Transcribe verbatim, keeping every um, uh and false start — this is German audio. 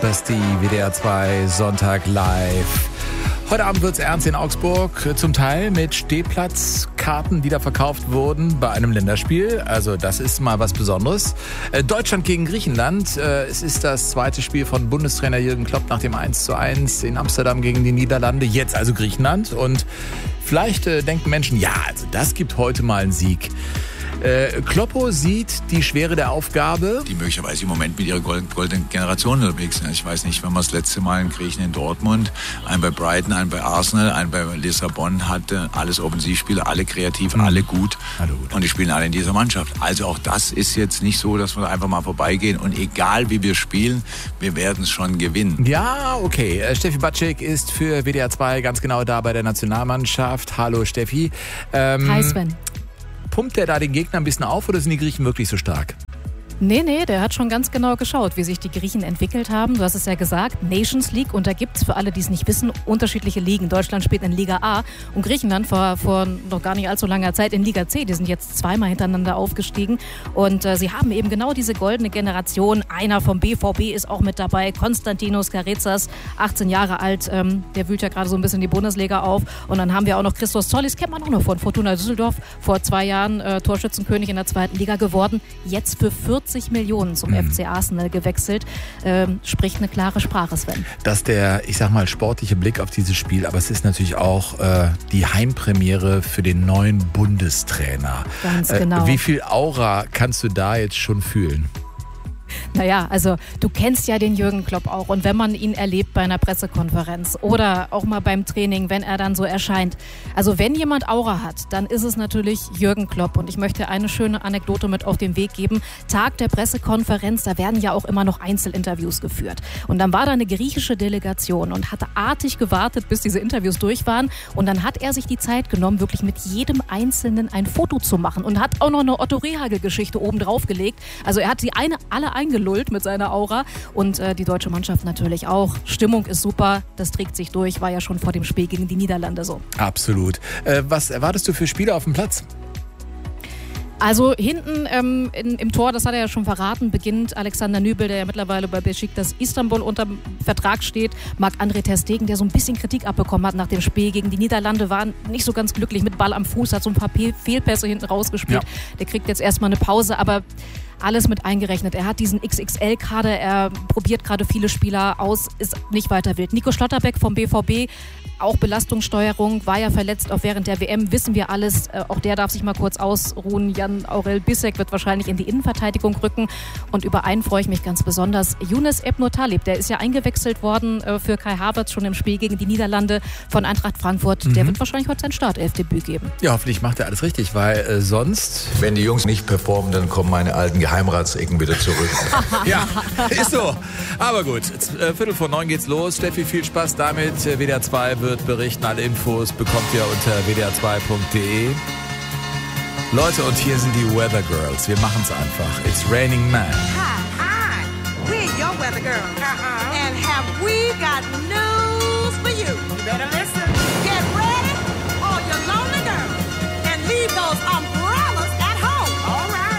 Basti, W D R zwei, Sonntag live. Heute Abend wird's ernst in Augsburg, zum Teil mit Stehplatzkarten, die da verkauft wurden bei einem Länderspiel. Also das ist mal was Besonderes. Deutschland gegen Griechenland. Es ist das zweite Spiel von Bundestrainer Jürgen Klopp nach dem eins zu eins in Amsterdam gegen die Niederlande. Jetzt also Griechenland. Und vielleicht denken Menschen, ja, also das gibt heute mal einen Sieg. Äh, Kloppo sieht die Schwere der Aufgabe. Die möglicherweise im Moment mit ihrer goldenen Generation unterwegs sind. Ich weiß nicht, wenn man das letzte Mal in Griechen in Dortmund, einen bei Brighton, einen bei Arsenal, einen bei Lissabon hatte, alles Offensivspieler, alle kreativ, mhm. alle gut. Alle gut. Und die spielen alle in dieser Mannschaft. Also auch das ist jetzt nicht so, dass wir einfach mal vorbeigehen. Und egal wie wir spielen, wir werden es schon gewinnen. Ja, okay. Äh, Steffi Batschik ist für W D R zwei ganz genau da bei der Nationalmannschaft. Hallo Steffi. Ähm, Hi Sven. Pumpt der da den Gegner ein bisschen auf oder sind die Griechen wirklich so stark? Nee, nee, der hat schon ganz genau geschaut, wie sich die Griechen entwickelt haben. Du hast es ja gesagt, Nations League. Und da gibt es, für alle, die es nicht wissen, unterschiedliche Ligen. Deutschland spielt in Liga A und Griechenland vor, vor noch gar nicht allzu langer Zeit in Liga C. Die sind jetzt zweimal hintereinander aufgestiegen. Und äh, sie haben eben genau diese goldene Generation. Einer vom B V B ist auch mit dabei, Konstantinos Karizas, achtzehn Jahre alt. Ähm, der wühlt ja gerade so ein bisschen die Bundesliga auf. Und dann haben wir auch noch Christos Zollis, kennt man auch noch von Fortuna Düsseldorf. Vor zwei Jahren äh, Torschützenkönig in der zweiten Liga geworden. Jetzt für vierzig Millionen zum mhm. F C Arsenal gewechselt. Ähm, spricht eine klare Sprache, Sven. Das ist der, ich sag mal, sportliche Blick auf dieses Spiel, aber es ist natürlich auch äh, die Heimpremiere für den neuen Bundestrainer. Ganz genau. Äh, wie viel Aura kannst du da jetzt schon fühlen? Naja, also du kennst ja den Jürgen Klopp auch und wenn man ihn erlebt bei einer Pressekonferenz oder auch mal beim Training, wenn er dann so erscheint. Also wenn jemand Aura hat, dann ist es natürlich Jürgen Klopp und ich möchte eine schöne Anekdote mit auf den Weg geben. Tag der Pressekonferenz, da werden ja auch immer noch Einzelinterviews geführt und dann war da eine griechische Delegation und hatte artig gewartet, bis diese Interviews durch waren und dann hat er sich die Zeit genommen, wirklich mit jedem Einzelnen ein Foto zu machen und hat auch noch eine Otto Rehhagel-Geschichte oben drauf gelegt. Also er hat sie eine, alle eingelullt mit seiner Aura und äh, die deutsche Mannschaft natürlich auch. Stimmung ist super, das trägt sich durch, war ja schon vor dem Spiel gegen die Niederlande so. Absolut. Äh, was erwartest du für Spieler auf dem Platz? Also hinten ähm, in, im Tor, das hat er ja schon verraten, beginnt Alexander Nübel, der ja mittlerweile bei Beşiktaş Istanbul unter Vertrag steht. Marc-André ter Stegen, der so ein bisschen Kritik abbekommen hat nach dem Spiel gegen die Niederlande, war nicht so ganz glücklich mit Ball am Fuß, hat so ein paar Fehlpässe hinten rausgespielt. Ja. Der kriegt jetzt erstmal eine Pause, aber alles mit eingerechnet. Er hat diesen X X L-Kader, er probiert gerade viele Spieler aus, ist nicht weiter wild. Nico Schlotterbeck vom B V B, auch Belastungssteuerung, war ja verletzt auch während der W M, wissen wir alles. Äh, auch der darf sich mal kurz ausruhen. Jan Aurel Bissek wird wahrscheinlich in die Innenverteidigung rücken. Und über einen freue ich mich ganz besonders. Younes Ebno Talib, der ist ja eingewechselt worden äh, für Kai Havertz schon im Spiel gegen die Niederlande von Eintracht Frankfurt. Mhm. Der wird wahrscheinlich heute sein Startelfdebüt geben. Ja, hoffentlich macht er alles richtig, weil äh, sonst... Wenn die Jungs nicht performen, dann kommen meine alten Geheimratsecken wieder zurück. Ja, ist so. Aber gut, Viertel vor neun geht's los. Steffi, viel Spaß damit. W D R zwei wird berichten. Alle Infos bekommt ihr unter w d r zwei punkt d e. Leute, und hier sind die Weather Girls. Wir machen's einfach. It's raining man. Hi, hi. We're your Weather Girls. Uh-huh. And have we got news?